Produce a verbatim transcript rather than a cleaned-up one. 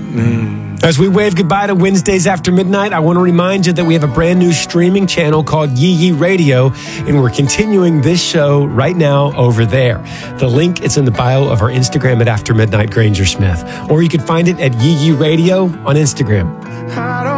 Mm. As we wave goodbye to Wednesdays after midnight, I want to remind you that we have a brand new streaming channel called Yee Yee Radio, and we're continuing this show right now over there. The link is in the bio of our Instagram at After Midnight Granger Smith, or you can find it at Yee Yee Radio on Instagram.